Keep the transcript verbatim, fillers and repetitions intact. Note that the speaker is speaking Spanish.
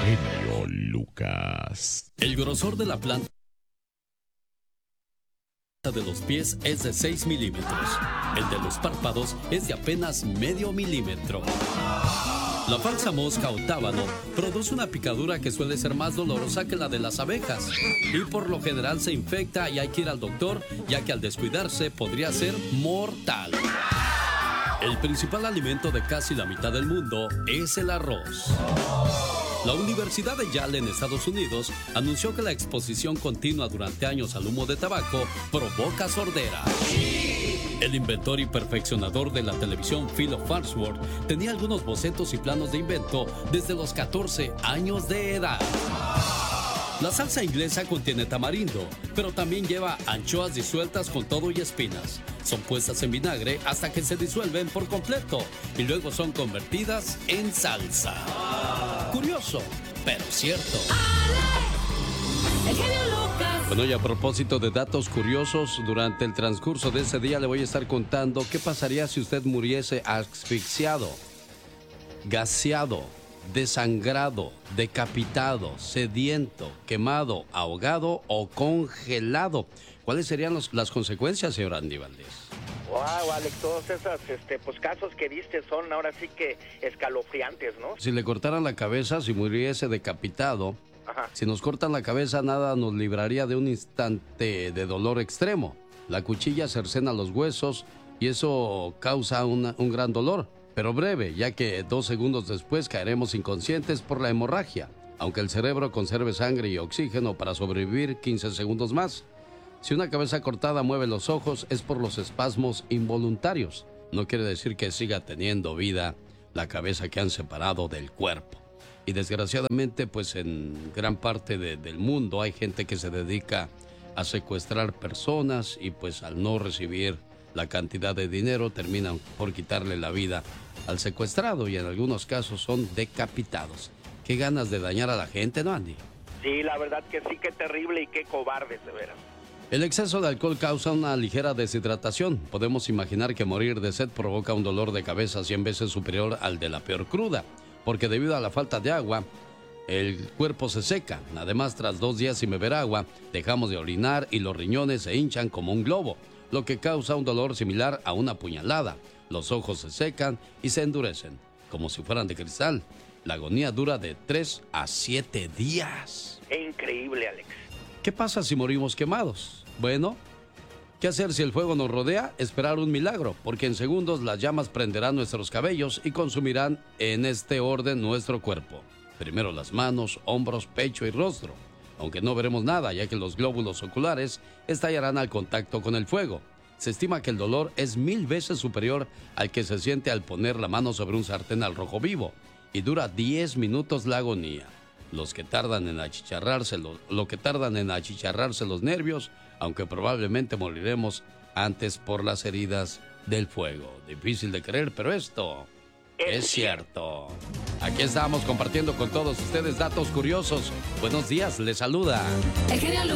genio Lucas. El grosor de la planta de los pies es de seis milímetros. El de los párpados es de apenas medio milímetro. La falsa mosca o tábano produce una picadura que suele ser más dolorosa que la de las abejas y por lo general se infecta y hay que ir al doctor, ya que al descuidarse podría ser mortal. El principal alimento de casi la mitad del mundo es el arroz. La Universidad de Yale en Estados Unidos anunció que la exposición continua durante años al humo de tabaco provoca sordera. El inventor y perfeccionador de la televisión Phil Farnsworth tenía algunos bocetos y planos de invento desde los catorce años de edad. La salsa inglesa contiene tamarindo, pero también lleva anchoas disueltas con todo y espinas. Son puestas en vinagre hasta que se disuelven por completo y luego son convertidas en salsa. Curioso, pero cierto. Bueno, y a propósito de datos curiosos, durante el transcurso de ese día le voy a estar contando qué pasaría si usted muriese asfixiado, gaseado, desangrado, decapitado, sediento, quemado, ahogado o congelado. ¿Cuáles serían los, las consecuencias, señor Andy Valdés? Wow, Alex, todos esos este, pues, casos que viste son ahora sí que escalofriantes, ¿no? Si le cortaran la cabeza, si muriese decapitado, Ajá. Si nos cortan la cabeza, nada nos libraría de un instante de dolor extremo. La cuchilla cercena los huesos y eso causa una, un gran dolor, pero breve, ya que dos segundos después caeremos inconscientes por la hemorragia, aunque el cerebro conserve sangre y oxígeno para sobrevivir quince segundos más. Si una cabeza cortada mueve los ojos, es por los espasmos involuntarios. No quiere decir que siga teniendo vida la cabeza que han separado del cuerpo. Y desgraciadamente, pues en gran parte de, del mundo hay gente que se dedica a secuestrar personas y pues al no recibir la cantidad de dinero terminan por quitarle la vida al secuestrado y en algunos casos son decapitados. Qué ganas de dañar a la gente, ¿no, Andy? Sí, la verdad que sí, qué terrible y qué cobarde, de veras. El exceso de alcohol causa una ligera deshidratación. Podemos imaginar que morir de sed provoca un dolor de cabeza cien veces superior al de la peor cruda, porque debido a la falta de agua, el cuerpo se seca. Además, tras dos días sin beber agua, dejamos de orinar y los riñones se hinchan como un globo, lo que causa un dolor similar a una puñalada. Los ojos se secan y se endurecen, como si fueran de cristal. La agonía dura de tres a siete días. Qué increíble, Alex. ¿Qué pasa si morimos quemados? Bueno, ¿qué hacer si el fuego nos rodea? Esperar un milagro, porque en segundos las llamas prenderán nuestros cabellos y consumirán en este orden nuestro cuerpo. Primero las manos, hombros, pecho y rostro, aunque no veremos nada, ya que los glóbulos oculares estallarán al contacto con el fuego. Se estima que el dolor es mil veces superior al que se siente al poner la mano sobre un sartén al rojo vivo, y dura diez minutos la agonía. Los que tardan en achicharrarse, lo, lo que tardan en achicharrarse los nervios, aunque probablemente moriremos antes por las heridas del fuego. Difícil de creer, pero esto es cierto. Aquí estamos compartiendo con todos ustedes datos curiosos. Buenos días, les saluda el genio